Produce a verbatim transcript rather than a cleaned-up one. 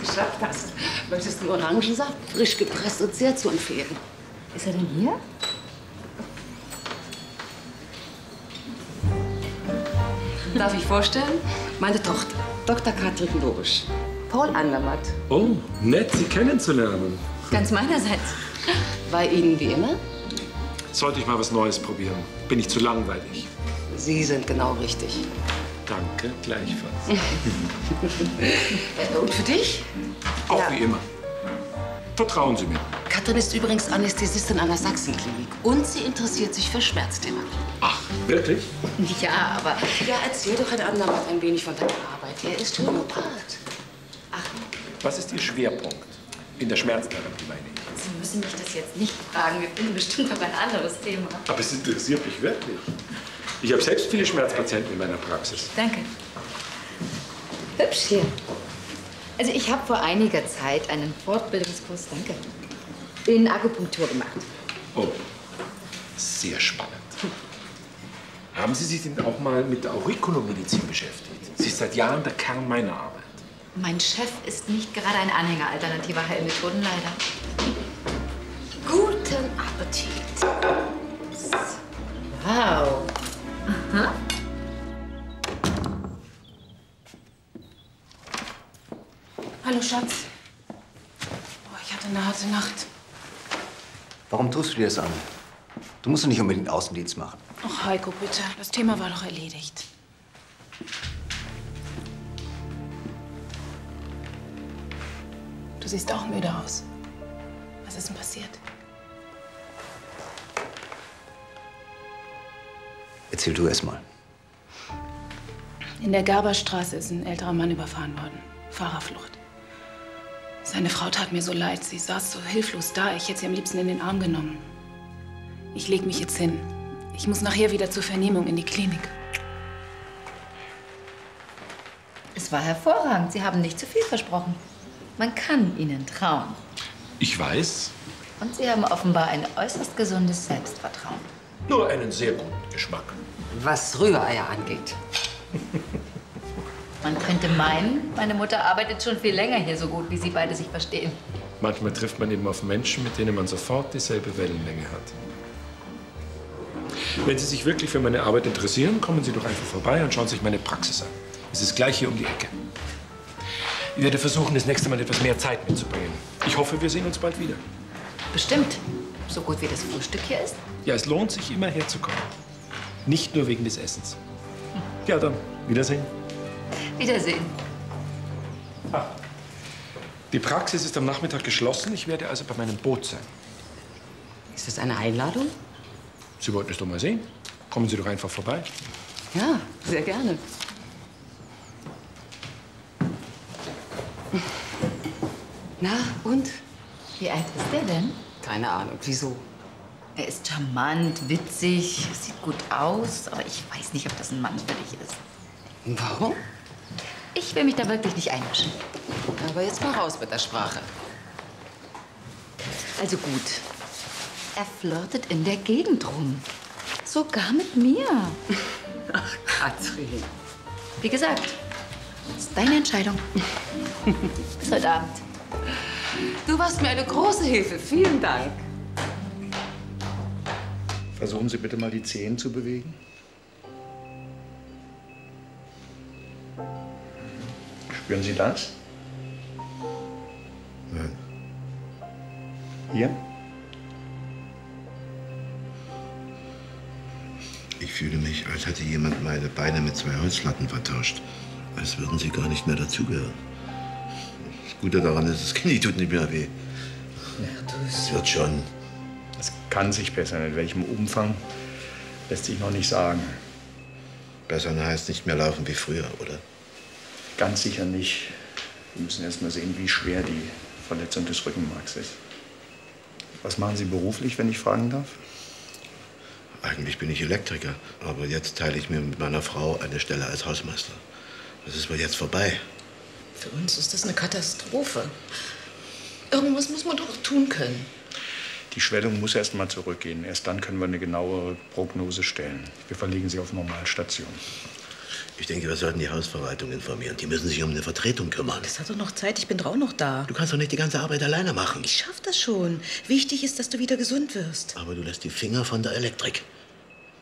geschafft hast. Möchtest du Orangensaft? Frisch gepresst und sehr zu empfehlen. Ist er denn hier? Darf ich vorstellen? Meine Tochter, Doktor Katrin Lobisch. Paul Andermatt. Oh, nett, Sie kennenzulernen. Ganz meinerseits. Bei Ihnen wie immer? Sollte ich mal was Neues probieren? Bin ich zu langweilig? Sie sind genau richtig. Danke, gleichfalls. Und für dich? Auch Ja. wie immer. Vertrauen Sie mir. Katrin ist übrigens Anästhesistin an der Sachsenklinik. Und sie interessiert sich für Schmerztherapie. Ach, wirklich? Ja, aber... Ja, erzähl doch Herrn Andermatt ein wenig von deiner Arbeit. Er ist Homöopath. Ach, Was ist Ihr Schwerpunkt? In der Schmerztherapie, meine ich. Sie müssen mich das jetzt nicht fragen. Wir finden bestimmt noch ein anderes Thema. Aber es interessiert mich wirklich. Ich habe selbst viele Schmerzpatienten in meiner Praxis. Danke. Hübsch hier. Also ich habe vor einiger Zeit einen Fortbildungskurs, danke, in Akupunktur gemacht. Oh, sehr spannend. Haben Sie sich denn auch mal mit der Auriculomedizin beschäftigt? Sie ist seit Jahren der Kern meiner Arbeit. Mein Chef ist nicht gerade ein Anhänger alternativer Heilmethoden, leider. guten Appetit. Wow. Aha. Hallo, Schatz. Oh, ich hatte eine harte Nacht. Warum tust du dir das an? Du musst doch nicht unbedingt Außendienst machen. Ach, Heiko, bitte. Das Thema war doch erledigt. Du siehst auch müde aus. Was ist denn passiert? Erzähl du erst mal. In der Gerberstraße ist ein älterer Mann überfahren worden. Fahrerflucht. Seine Frau tat mir so leid. Sie saß so hilflos da. Ich hätte sie am liebsten in den Arm genommen. Ich leg mich jetzt hin. Ich muss nachher wieder zur Vernehmung in die Klinik. Es war hervorragend. Sie haben nicht zu viel versprochen. Man kann Ihnen trauen. Ich weiß. Und Sie haben offenbar ein äußerst gesundes Selbstvertrauen. Nur einen sehr guten Geschmack. Was Rühreier angeht. Man könnte meinen, meine Mutter arbeitet schon viel länger hier, so gut wie Sie beide sich verstehen. Manchmal trifft man eben auf Menschen, mit denen man sofort dieselbe Wellenlänge hat. Wenn Sie sich wirklich für meine Arbeit interessieren, kommen Sie doch einfach vorbei und schauen sich meine Praxis an. Es ist gleich hier um die Ecke. Ich werde versuchen, das nächste Mal etwas mehr Zeit mitzubringen. Ich hoffe, wir sehen uns bald wieder. Bestimmt. So gut wie das Frühstück hier ist. Ja, es lohnt sich immer herzukommen. Nicht nur wegen des Essens. Ja, dann, Wiedersehen. Wiedersehen. Ah. Die Praxis ist am Nachmittag geschlossen. Ich werde also bei meinem Boot sein. Ist das eine Einladung? Sie wollten es doch mal sehen. Kommen Sie doch einfach vorbei. Ja, sehr gerne. Na, und? Wie alt ist der denn? Keine Ahnung, wieso? Er ist charmant, witzig, sieht gut aus, aber ich weiß nicht, ob das ein Mann für dich ist. Warum? Ich will mich da wirklich nicht einmischen. Aber jetzt mal raus mit der Sprache. Also gut. Er flirtet in der Gegend rum. Sogar mit mir. Ach, Katrin. Wie gesagt, das ist deine Entscheidung. Bis heute Abend. Du warst mir eine große Hilfe. Vielen Dank. Versuchen Sie bitte mal, die Zehen zu bewegen. Spüren Sie das? Nein. Hier? Ich fühle mich, als hätte jemand meine Beine mit zwei Holzlatten vertauscht. Als würden sie gar nicht mehr dazugehören. Das Gute daran ist, das Knie tut nicht mehr weh. Es wird schon. Es kann sich bessern. In welchem Umfang, lässt sich noch nicht sagen. Bessern heißt nicht mehr laufen wie früher, oder? Ganz sicher nicht. Wir müssen erst mal sehen, wie schwer die Verletzung des Rückenmarks ist. Was machen Sie beruflich, wenn ich fragen darf? Eigentlich bin ich Elektriker, aber jetzt teile ich mir mit meiner Frau eine Stelle als Hausmeister. Das ist wohl jetzt vorbei. Für uns ist das eine Katastrophe. Irgendwas muss man doch tun können. Die Schwellung muss erst mal zurückgehen. Erst dann können wir eine genauere Prognose stellen. Wir verlegen Sie auf Normalstation. Ich denke, wir sollten die Hausverwaltung informieren. Die müssen sich um eine Vertretung kümmern. Das hat doch noch Zeit. Ich bin doch auch noch da. Du kannst doch nicht die ganze Arbeit alleine machen. Ich schaff das schon. Wichtig ist, dass du wieder gesund wirst. Aber du lässt die Finger von der Elektrik.